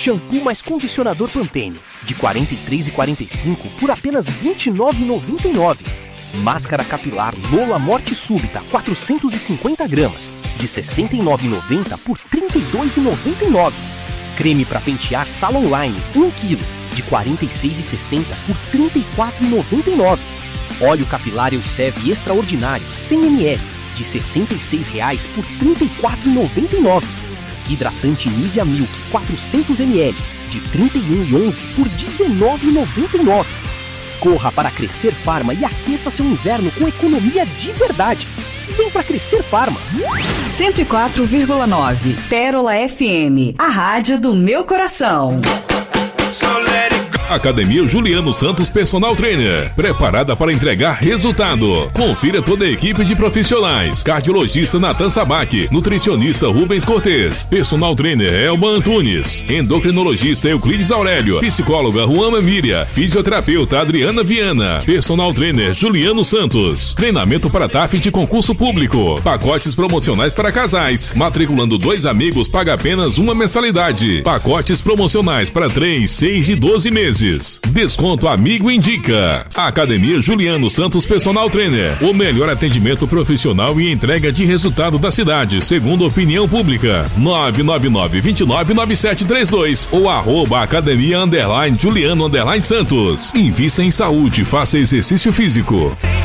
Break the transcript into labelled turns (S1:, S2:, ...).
S1: Shampoo mais condicionador Pantene, de R$ 43,45 por apenas R$ 29,99. Máscara capilar Lola Morte Súbita, 450 gramas, de R$ 69,90 por R$ 32,99. Creme para pentear Sala Online, 1 kg, de R$ 46,60 por R$ 34,99. Óleo capilar Elseve Extraordinário, 100 ml, de R$ 66,00 por R$ 34,99. Hidratante Nivea Milk, 400 ml, de R$ 31,11 por R$ 19,99. Corra para Crescer Farma e aqueça seu inverno com economia de verdade. Vem para Crescer Farma.
S2: 104,9 Pérola FM, a rádio do meu coração.
S3: Academia Juliano Santos Personal Trainer, preparada para entregar resultado. Confira toda a equipe de profissionais: cardiologista Natan Sabac, nutricionista Rubens Cortez, personal trainer Elba Antunes, endocrinologista Euclides Aurélio, psicóloga Juana Miriam, fisioterapeuta Adriana Viana, personal trainer Juliano Santos. Treinamento para TAF de concurso público, pacotes promocionais para casais. Matriculando 2 amigos, paga apenas uma mensalidade. Pacotes promocionais para 3, 6 e 12 meses. Desconto Amigo Indica. Academia Juliano Santos Personal Trainer, o melhor atendimento profissional e entrega de resultado da cidade, segundo opinião pública. 999-299732 ou @academia_Juliano_Santos. Invista em saúde, faça exercício físico.